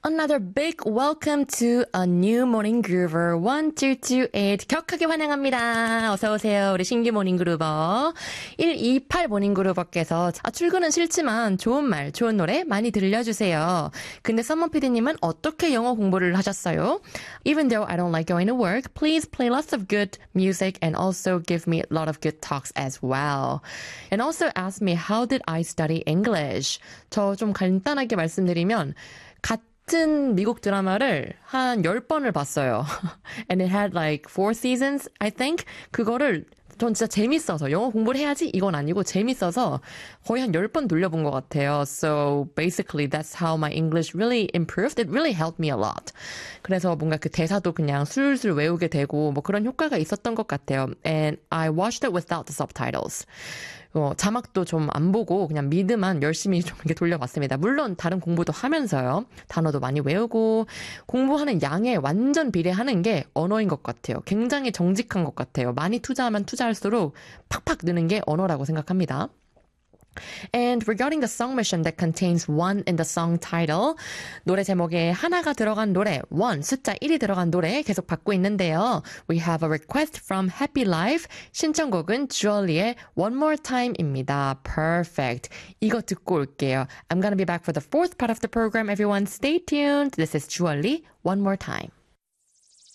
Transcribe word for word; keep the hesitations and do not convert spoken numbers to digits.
Another big welcome to a new morning groover one two two eight 격하게 환영합니다. 어서 오세요. 우리 신규 모닝 그루버 일이팔 모닝 그루버께서 아, 출근은 싫지만 좋은 말, 좋은 노래 많이 들려주세요. 근데 썸머 피디님은 어떻게 영어 공부를 하셨어요? Even though I don't like going to work, please play lots of good music and also give me a lot of good talks as well. And also ask me how did I study English? 저 좀 간단하게 말씀드리면 같은 미국 드라마를 한 열 번을 봤어요. And it had like four seasons, I think. 그거를 전 진짜 재밌어서 영어 공부를 해야지 이건 아니고 재밌어서 거의 한 열 번 돌려본 것 같아요. So basically that's how my English really improved. It really helped me a lot. 그래서 뭔가 그 대사도 그냥 술술 외우게 되고 뭐 그런 효과가 있었던 것 같아요. And I watched it without the subtitles. 어, 자막도 좀 안 보고 그냥 미드만 열심히 좀 이렇게 돌려봤습니다. 물론 다른 공부도 하면서요. 단어도 많이 외우고 공부하는 양에 완전 비례하는 게 언어인 것 같아요. 굉장히 정직한 것 같아요. 많이 투자하면 투자할수록 팍팍 느는 게 언어라고 생각합니다. And regarding the song mission that contains one in the song title, 노래 제목에 하나가 들어간 노래, one, 숫자 일이 들어간 노래 계속 받고 있는데요. We have a request from Happy Life. 신청곡은 주얼리의 One More Time입니다. Perfect. 이거 듣고 올게요. I'm gonna be back for the fourth part of the program, everyone. Stay tuned. This is 주얼리, One More Time.